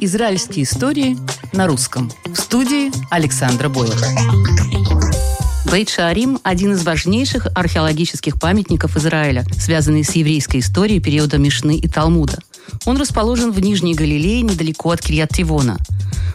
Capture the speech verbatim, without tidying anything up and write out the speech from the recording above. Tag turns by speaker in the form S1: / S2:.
S1: Израильские истории на русском. В студии Александра Бойлер. Бейт-Шаарим – один из важнейших археологических памятников Израиля, связанный с еврейской историей периода Мишны и Талмуда. Он расположен в Нижней Галилее, недалеко от Кирьят-Тивона.